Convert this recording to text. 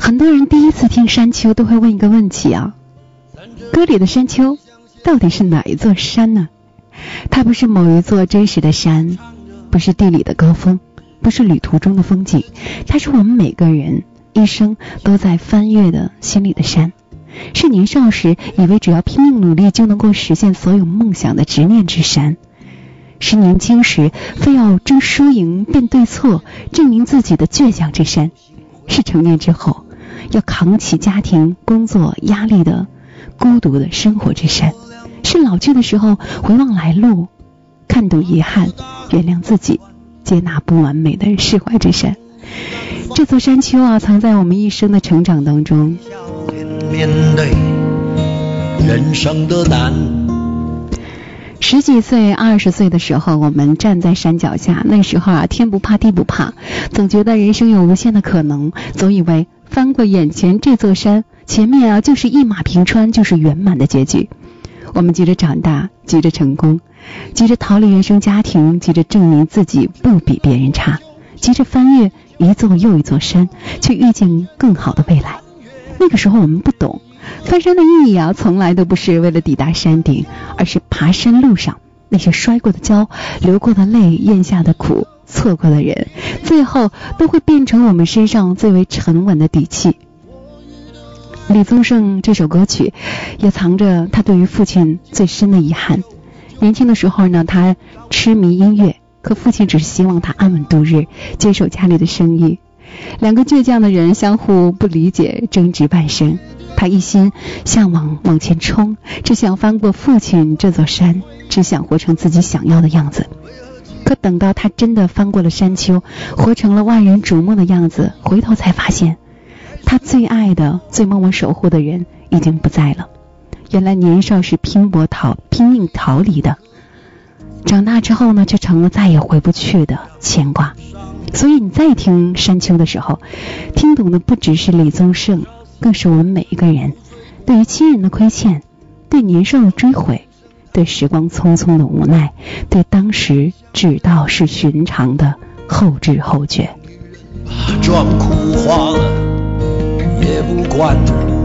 很多人第一次听山丘都会问一个问题啊，歌里的山丘到底是哪一座山呢？它不是某一座真实的山，不是地理的高峰，不是旅途中的风景，它是我们每个人一生都在翻越的心里的山，是年少时以为只要拼命努力就能够实现所有梦想的执念之山，是年轻时非要争输赢辨对错证明自己的倔强之山，是成年之后要扛起家庭工作压力的孤独的生活之山，是老去的时候回望来路，看懂遗憾，原谅自己，接纳不完美的释怀之山。这座山丘啊，藏在我们一生的成长当中。面对人生的难，10几岁、20岁的时候，我们站在山脚下，那时候啊，天不怕地不怕，总觉得人生有无限的可能，总以为翻过眼前这座山，前面啊就是一马平川，就是圆满的结局。我们急着长大，急着成功，急着逃离原生家庭，急着证明自己不比别人差，急着翻越一座又一座山，去遇见更好的未来。那个时候我们不懂，翻山的意义啊，从来都不是为了抵达山顶，而是爬山路上那些摔过的跤、流过的泪、咽下的苦、错过的人，最后都会变成我们身上最为沉稳的底气。李宗盛这首歌曲也藏着他对于父亲最深的遗憾。年轻的时候呢，他痴迷音乐，可父亲只是希望他安稳度日，接手家里的生意。两个倔强的人相互不理解，争执半生。他一心向往前冲，只想翻过父亲这座山，只想活成自己想要的样子。可等到他真的翻过了山丘，活成了万人瞩目的样子，回头才发现他最爱的、最默默守护的人已经不在了。原来年少时拼命逃离的，长大之后呢，却成了再也回不去的牵挂。所以你再听山丘的时候，听懂的不只是李宗盛，更是我们每一个人对于亲人的亏欠，对年少的追悔，对时光匆匆的无奈，对当时只道是寻常的后知后觉。 撞哭花了也不管